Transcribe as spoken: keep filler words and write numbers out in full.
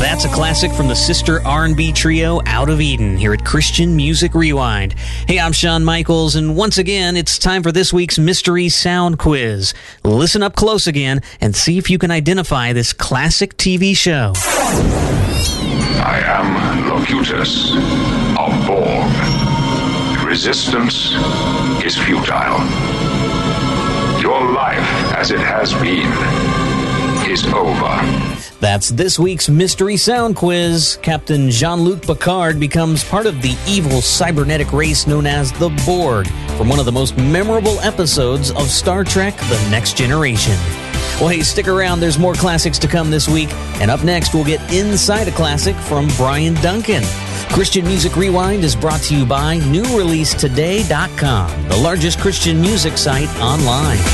That's a classic from the sister R and B trio Out of Eden here at Christian Music Rewind. Hey, I'm Shawn Michaels, and once again, it's time for this week's Mystery Sound Quiz. Listen up close again and see if you can identify this classic T V show. I am Locutus of Borg. Resistance is futile. Your life, as it has been, is over. That's this week's Mystery Sound Quiz. Captain Jean-Luc Picard becomes part of the evil cybernetic race known as the Borg from one of the most memorable episodes of Star Trek: The Next Generation. Well, hey, stick around. There's more classics to come this week. And up next, we'll get Inside a Classic from Brian Duncan. Christian Music Rewind is brought to you by new release today dot com, the largest Christian music site online.